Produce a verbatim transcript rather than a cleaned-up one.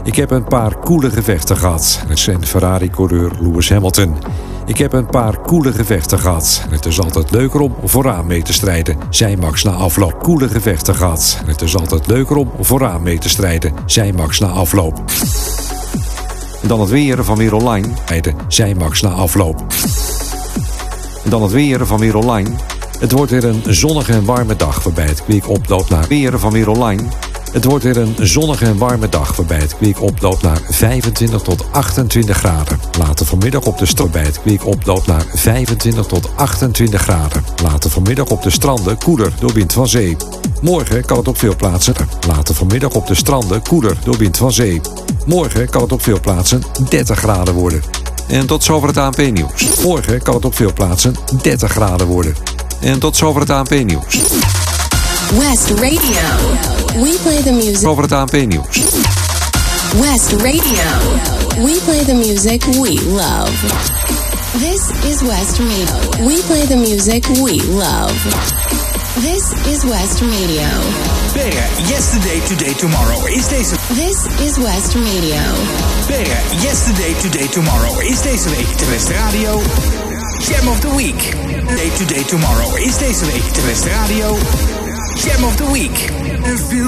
Ik heb een paar coole gevechten gehad. Het zijn Ferrari-coureur Lewis Hamilton. Ik heb een paar coole gevechten gehad. Het is altijd leuker om vooraan mee te strijden, zei Max na afloop. Coole gevechten gehad. Het is altijd leuker om vooraan mee te strijden, zei Max na afloop. Dan het weer van Weer Online, zei Max na afloop. Dan het weer van Weer Online. Het wordt weer een zonnige en warme dag waarbij het kwik oploopt naar weer van Weer Online. Het wordt weer een zonnige en warme dag waarbij het kwik oploopt naar vijfentwintig tot achtentwintig graden. Later vanmiddag op de stranden bij het kwik oploopt naar vijfentwintig tot achtentwintig graden. Later vanmiddag op de stranden koeler door wind van zee. Morgen kan het op veel plaatsen. Later vanmiddag op de stranden koeler door wind van zee. Morgen kan het op veel plaatsen dertig graden worden. En tot zover het A N P-nieuws. Morgen kan het op veel plaatsen dertig graden worden. En tot zover het A N P-nieuws. West Radio. We play the music. Over het A N P-nieuws. West Radio. We play the music we love. This is West Radio. We play the music we love. This is West Radio. Beren, yesterday, today, tomorrow is deze... This is West Radio. Beren, yesterday, today, tomorrow is deze week de West Radio. Jam of the Week. Day, today, tomorrow is deze week de West Radio. Jam of the Week.